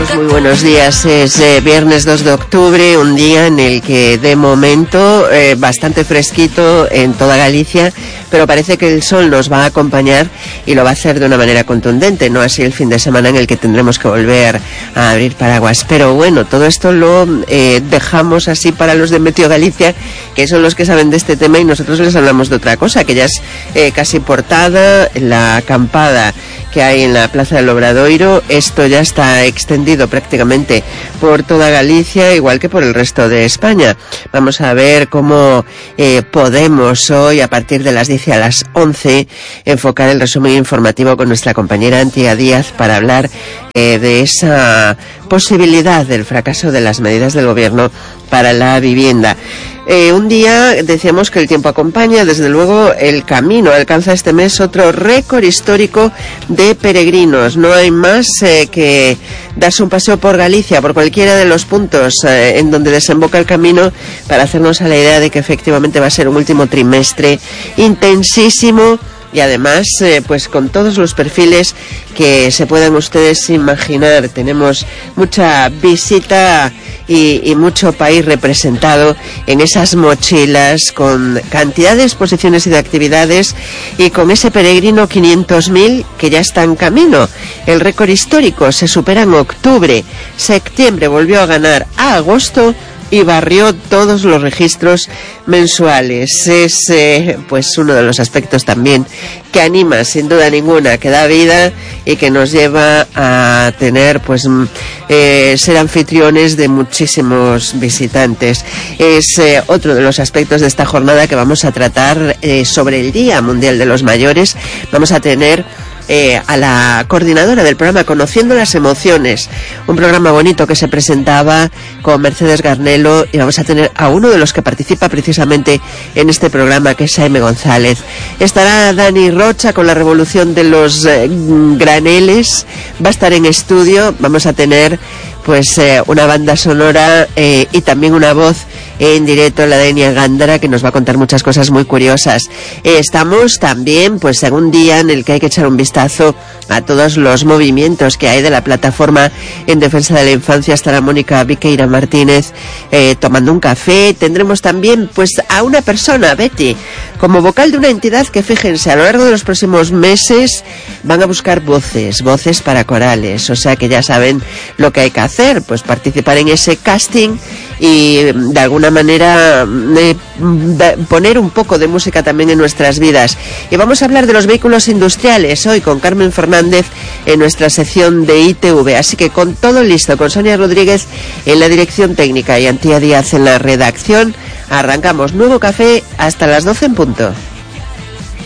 todos, muy buenos días. Es viernes 2 de octubre, un día en el que de momento bastante fresquito en toda Galicia, pero parece que el sol nos va a acompañar y lo va a hacer de una manera contundente, no así el fin de semana en el que tendremos que volver a abrir paraguas. Pero bueno, todo esto lo dejamos así para los de Meteo Galicia, que son los que saben de este tema, y nosotros les hablamos de otra cosa, que ya es casi portada, la acampada que hay en la Plaza del Obradoiro. Esto ya está extendido prácticamente por toda Galicia, igual que por el resto de España. Vamos a ver cómo podemos hoy, a partir de las 10 y a las 11, enfocar el resumen informativo con nuestra compañera Antía Díaz para hablar de esa posibilidad del fracaso de las medidas del gobierno para la vivienda. Un día decíamos que el tiempo acompaña, desde luego el camino alcanza este mes otro récord histórico de peregrinos. No hay más que darse un paseo por Galicia, por cualquiera de los puntos en donde desemboca el camino, para hacernos a la idea de que efectivamente va a ser un último trimestre intensísimo. Y además, pues con todos los perfiles que se puedan ustedes imaginar. Tenemos mucha visita y mucho país representado en esas mochilas, con cantidad de exposiciones y de actividades, y con ese peregrino 500.000 que ya está en camino. El récord histórico se supera en octubre. Septiembre volvió a ganar a agosto y barrió todos los registros mensuales. Es pues uno de los aspectos también que anima, sin duda ninguna, que da vida y que nos lleva a tener, pues, ser anfitriones de muchísimos visitantes. Es otro de los aspectos de esta jornada que vamos a tratar sobre el Día Mundial de los Mayores. Vamos a tener a la coordinadora del programa Conociendo las Emociones, un programa bonito que se presentaba con Mercedes Garnelo, y vamos a tener a uno de los que participa precisamente en este programa, que es Jaime González. Estará Dani Rocha con la revolución de los graneles, va a estar en estudio. Vamos a tener pues una banda sonora y también una voz en directo, la de Enia Gándara, que nos va a contar muchas cosas muy curiosas. Estamos también pues en un día en el que hay que echar un vistazo a todos los movimientos que hay de la plataforma en defensa de la infancia. Estará Mónica Viqueira Martínez tomando un café. Tendremos también pues a una persona, Betty, como vocal de una entidad que, fíjense, a lo largo de los próximos meses van a buscar voces para corales. O sea que ya saben lo que hay que hacer, pues participar en ese casting y de alguna manera poner un poco de música también en nuestras vidas. Y vamos a hablar de los vehículos industriales hoy con Carmen Fernández en nuestra sección de ITV. Así que con todo listo, con Sonia Rodríguez en la dirección técnica y Antía Díaz en la redacción, arrancamos Nuevo Café hasta las 12 en punto.